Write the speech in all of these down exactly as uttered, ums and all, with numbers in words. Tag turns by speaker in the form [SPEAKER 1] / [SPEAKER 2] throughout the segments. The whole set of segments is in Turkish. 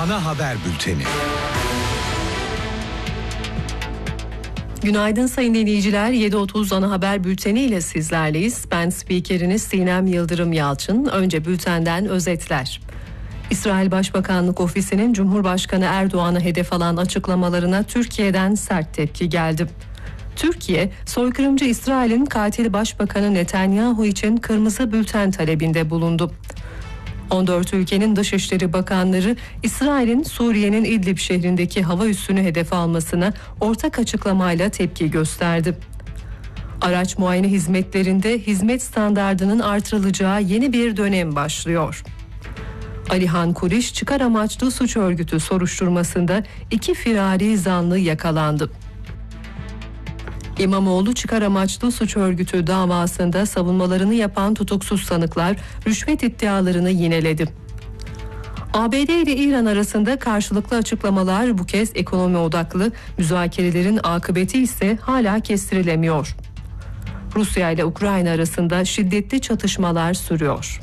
[SPEAKER 1] Ana haber bülteni.
[SPEAKER 2] Günaydın sayın dinleyiciler. yedi otuz ana haber bülteni ile sizlerleyiz. Ben spikeriniz Sinem Yıldırım Yalçın. Önce bültenden özetler. İsrail Başbakanlık Ofisi'nin Cumhurbaşkanı Erdoğan'ı hedef alan açıklamalarına Türkiye'den sert tepki geldi. Türkiye, soykırımcı İsrail'in katil Başbakanı Netanyahu için kırmızı bülten talebinde bulundu. on dört ülkenin Dışişleri Bakanları İsrail'in Suriye'nin İdlib şehrindeki hava üssünü hedef almasına ortak açıklamayla tepki gösterdi. Araç muayene hizmetlerinde hizmet standardının artırılacağı yeni bir dönem başlıyor. Alihan Kuriş çıkar amaçlı suç örgütü soruşturmasında iki firari zanlı yakalandı. İmamoğlu çıkar amaçlı suç örgütü davasında savunmalarını yapan tutuksuz sanıklar rüşvet iddialarını yineledi. A B D ile İran arasında karşılıklı açıklamalar bu kez ekonomi odaklı, müzakerelerin akıbeti ise hala kestirilemiyor. Rusya ile Ukrayna arasında şiddetli çatışmalar sürüyor.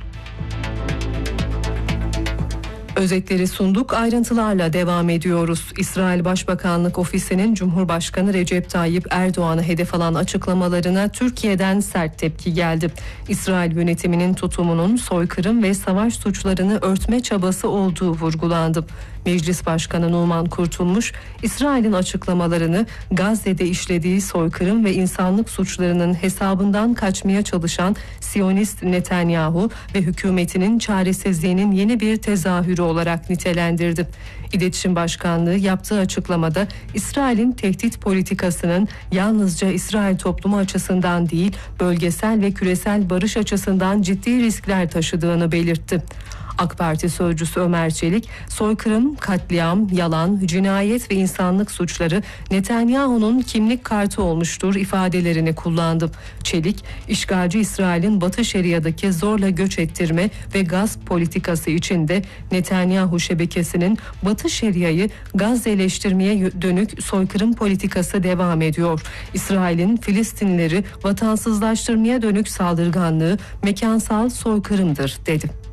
[SPEAKER 2] Özetleri sunduk, ayrıntılarla devam ediyoruz. İsrail Başbakanlık Ofisi'nin Cumhurbaşkanı Recep Tayyip Erdoğan'ı hedef alan açıklamalarına Türkiye'den sert tepki geldi. İsrail yönetiminin tutumunun soykırım ve savaş suçlarını örtme çabası olduğu vurgulandı. Meclis Başkanı Numan Kurtulmuş, İsrail'in açıklamalarını Gazze'de işlediği soykırım ve insanlık suçlarının hesabından kaçmaya çalışan Siyonist Netanyahu ve hükümetinin çaresizliğinin yeni bir tezahürü olarak nitelendirdi. İletişim Başkanlığı yaptığı açıklamada İsrail'in tehdit politikasının yalnızca İsrail toplumu açısından değil, bölgesel ve küresel barış açısından ciddi riskler taşıdığını belirtti. AK Parti sözcüsü Ömer Çelik, soykırım, katliam, yalan, cinayet ve insanlık suçları Netanyahu'nun kimlik kartı olmuştur ifadelerini kullandı. Çelik, işgalci İsrail'in Batı Şeria'daki zorla göç ettirme ve gasp politikası içinde Netanyahu şebekesinin Batı Şeria'yı Gazze'leştirmeye dönük soykırım politikası devam ediyor. İsrail'in Filistinlileri vatansızlaştırmaya dönük saldırganlığı mekansal soykırımdır dedi.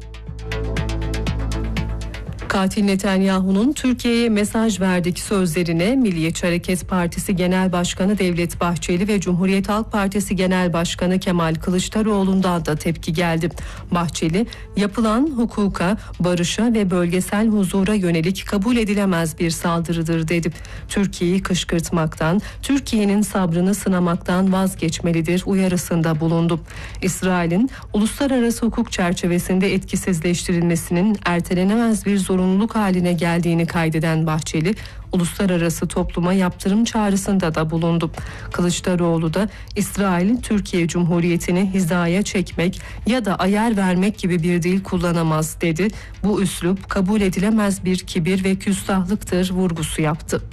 [SPEAKER 2] Katil Netanyahu'nun Türkiye'ye mesaj verdik sözlerine Milliyetçi Hareket Partisi Genel Başkanı Devlet Bahçeli ve Cumhuriyet Halk Partisi Genel Başkanı Kemal Kılıçdaroğlu'ndan da tepki geldi. Bahçeli, yapılan hukuka, barışa ve bölgesel huzura yönelik kabul edilemez bir saldırıdır dedi. Türkiye'yi kışkırtmaktan, Türkiye'nin sabrını sınamaktan vazgeçmelidir uyarısında bulundu. İsrail'in uluslararası hukuk çerçevesinde etkisizleştirilmesinin ertelenemez bir zorunluluk zorunluluk haline geldiğini kaydeden Bahçeli, uluslararası topluma yaptırım çağrısında da bulundu. Kılıçdaroğlu da İsrail'in Türkiye Cumhuriyeti'ni hizaya çekmek ya da ayar vermek gibi bir dil kullanamaz dedi. Bu üslup kabul edilemez bir kibir ve küstahlıktır vurgusu yaptı.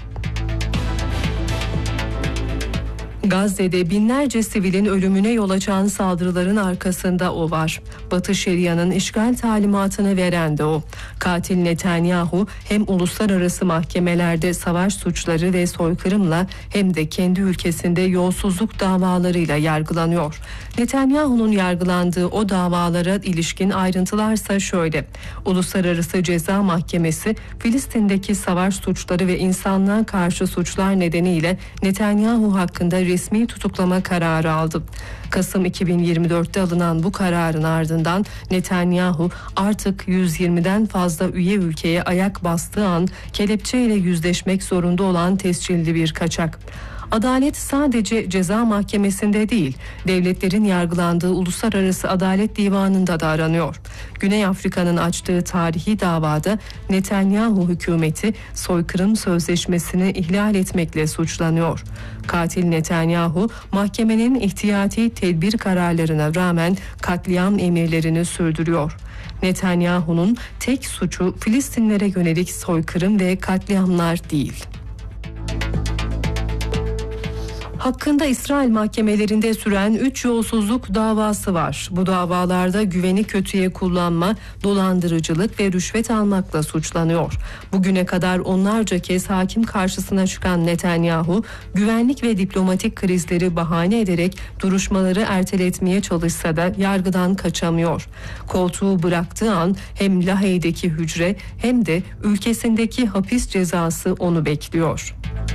[SPEAKER 2] Gazze'de binlerce sivilin ölümüne yol açan saldırıların arkasında o var. Batı Şeria'nın işgal talimatını veren de o. Katil Netanyahu hem uluslararası mahkemelerde savaş suçları ve soykırımla hem de kendi ülkesinde yolsuzluk davalarıyla yargılanıyor. Netanyahu'nun yargılandığı o davalara ilişkin ayrıntılarsa şöyle. Uluslararası Ceza Mahkemesi Filistin'deki savaş suçları ve insanlığa karşı suçlar nedeniyle Netanyahu hakkında resmi tutuklama kararı aldı. Kasım iki bin yirmi dörtte alınan bu kararın ardından Netanyahu artık yüz yirmiden fazla üye ülkeye ayak bastığı an kelepçeyle yüzleşmek zorunda olan tescilli bir kaçak. Adalet sadece ceza mahkemesinde değil, devletlerin yargılandığı Uluslararası Adalet Divanı'nda da aranıyor. Güney Afrika'nın açtığı tarihi davada Netanyahu hükümeti soykırım sözleşmesini ihlal etmekle suçlanıyor. Katil Netanyahu mahkemenin ihtiyati tedbir kararlarına rağmen katliam emirlerini sürdürüyor. Netanyahu'nun tek suçu Filistinlere yönelik soykırım ve katliamlar değil. Hakkında İsrail mahkemelerinde süren üç yolsuzluk davası var. Bu davalarda güveni kötüye kullanma, dolandırıcılık ve rüşvet almakla suçlanıyor. Bugüne kadar onlarca kez hakim karşısına çıkan Netanyahu, güvenlik ve diplomatik krizleri bahane ederek duruşmaları erteletmeye çalışsa da yargıdan kaçamıyor. Koltuğu bıraktığı an hem Lahey'deki hücre hem de ülkesindeki hapis cezası onu bekliyor.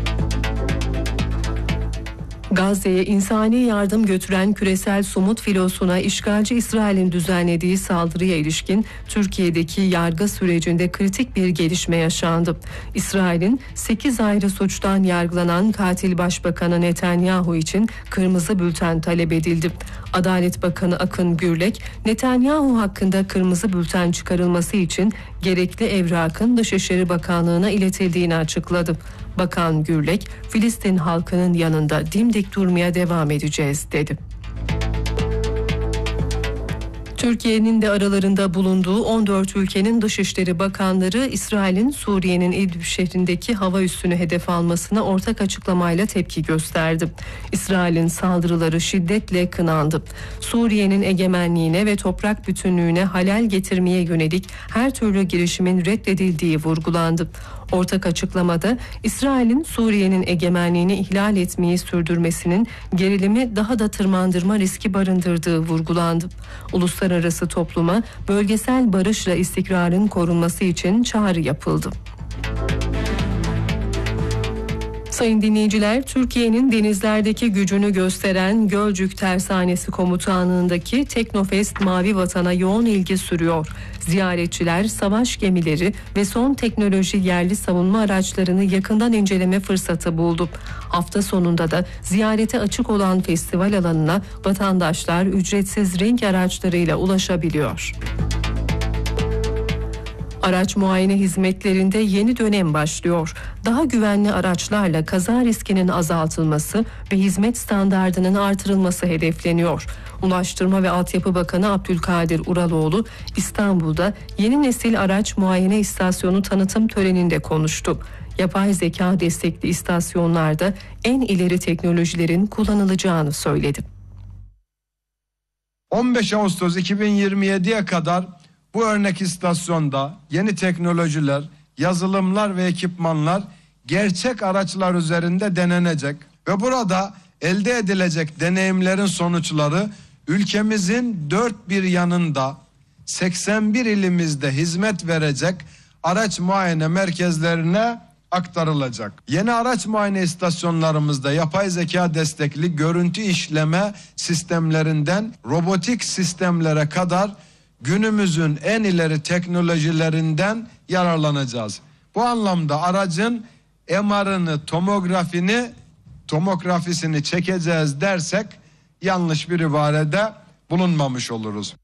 [SPEAKER 2] Gazze'ye insani yardım götüren küresel somut filosuna işgalci İsrail'in düzenlediği saldırıya ilişkin Türkiye'deki yargı sürecinde kritik bir gelişme yaşandı. İsrail'in sekiz ayrı suçtan yargılanan katil başbakanı Netanyahu için kırmızı bülten talep edildi. Adalet Bakanı Akın Gürlek, Netanyahu hakkında kırmızı bülten çıkarılması için gerekli evrakın Dışişleri Bakanlığı'na iletildiğini açıkladı. Bakan Gürlek, Filistin halkının yanında dimdik durmaya devam edeceğiz dedi. Türkiye'nin de aralarında bulunduğu on dört ülkenin Dışişleri Bakanları İsrail'in Suriye'nin İdlib şehrindeki hava üssünü hedef almasına ortak açıklamayla tepki gösterdi. İsrail'in saldırıları şiddetle kınandı. Suriye'nin egemenliğine ve toprak bütünlüğüne halel getirmeye yönelik her türlü girişimin reddedildiği vurgulandı. Ortak açıklamada İsrail'in Suriye'nin egemenliğini ihlal etmeyi sürdürmesinin gerilimi daha da tırmandırma riski barındırdığı vurgulandı. Uluslararası topluma bölgesel barışla istikrarın korunması için çağrı yapıldı. Sayın dinleyiciler, Türkiye'nin denizlerdeki gücünü gösteren Gölcük Tersanesi Komutanlığı'ndaki Teknofest Mavi Vatan'a yoğun ilgi sürüyor. Ziyaretçiler savaş gemileri ve son teknoloji yerli savunma araçlarını yakından inceleme fırsatı buldu. Hafta sonunda da ziyarete açık olan festival alanına vatandaşlar ücretsiz renk araçlarıyla ulaşabiliyor. Araç muayene hizmetlerinde yeni dönem başlıyor. Daha güvenli araçlarla kaza riskinin azaltılması ve hizmet standardının artırılması hedefleniyor. Ulaştırma ve Altyapı Bakanı Abdülkadir Uraloğlu İstanbul'da yeni nesil araç muayene istasyonu tanıtım töreninde konuştu. Yapay zeka destekli istasyonlarda en ileri teknolojilerin kullanılacağını söyledi.
[SPEAKER 1] on beş Ağustos iki bin yirmi yediye kadar bu örnek istasyonda yeni teknolojiler, yazılımlar ve ekipmanlar gerçek araçlar üzerinde denenecek ve burada elde edilecek deneyimlerin sonuçları ülkemizin dört bir yanında seksen bir ilimizde hizmet verecek araç muayene merkezlerine aktarılacak. Yeni araç muayene istasyonlarımızda yapay zeka destekli görüntü işleme sistemlerinden robotik sistemlere kadar günümüzün en ileri teknolojilerinden yararlanacağız. Bu anlamda aracın M R'ını, tomografini, tomografisini çekeceğiz dersek yanlış bir ibarede bulunmamış oluruz.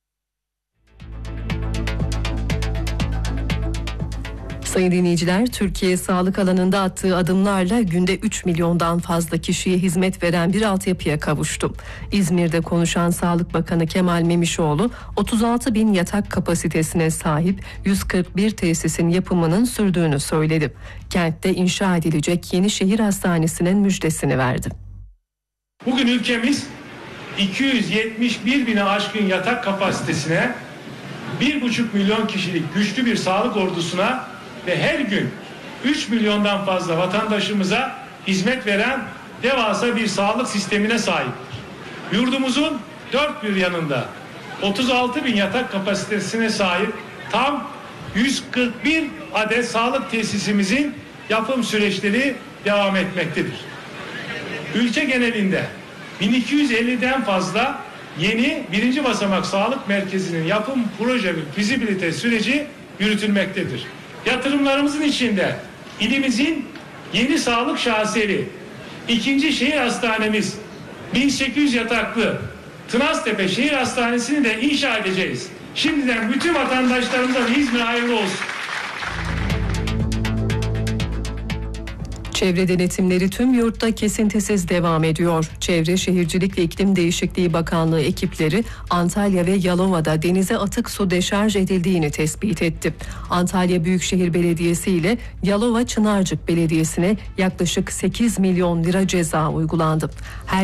[SPEAKER 2] Sayın dinleyiciler, Türkiye sağlık alanında attığı adımlarla günde üç milyondan fazla kişiye hizmet veren bir altyapıya kavuştu. İzmir'de konuşan Sağlık Bakanı Kemal Memişoğlu, otuz altı bin yatak kapasitesine sahip yüz kırk bir tesisin yapımının sürdüğünü söyledi. Kentte inşa edilecek yeni şehir hastanesinin müjdesini verdi.
[SPEAKER 3] Bugün ülkemiz iki yüz yetmiş bir bine aşkın yatak kapasitesine, bir buçuk milyon kişilik güçlü bir sağlık ordusuna ve her gün üç milyondan fazla vatandaşımıza hizmet veren devasa bir sağlık sistemine sahip. Yurdumuzun dört bir yanında otuz altı bin yatak kapasitesine sahip tam yüz kırk bir adet sağlık tesisimizin yapım süreçleri devam etmektedir. Ülke genelinde bin iki yüz elliden fazla yeni birinci basamak sağlık merkezinin yapım proje ve fizibilite süreci yürütülmektedir. Yatırımlarımızın içinde ilimizin yeni sağlık şaheseri, ikinci şehir hastanemiz, bin sekiz yüz yataklı Tınaztepe Şehir Hastanesi'ni de inşa edeceğiz. Şimdiden bütün vatandaşlarımıza İzmir hayırlı olsun.
[SPEAKER 2] Çevre denetimleri tüm yurtta kesintisiz devam ediyor. Çevre Şehircilik ve İklim Değişikliği Bakanlığı ekipleri Antalya ve Yalova'da denize atık su deşarj edildiğini tespit etti. Antalya Büyükşehir Belediyesi ile Yalova Çınarcık Belediyesi'ne yaklaşık sekiz milyon lira ceza uygulandı. Her